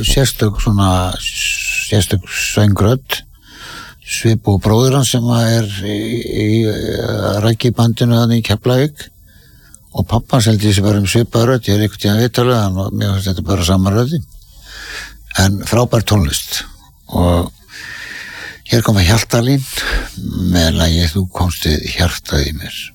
sérstök söngrödd, svipu bróður hans sem í rækibandinu þannig í Keflavík, og pappa seldi þessi bara svipaða rödd, ég einhvern tíðan viðtalið hann og mér finnst þetta bara sama röddin, en frábær tónlist. Og hér koma Hjaltalín með lagið Þú komst við hjartað í mér.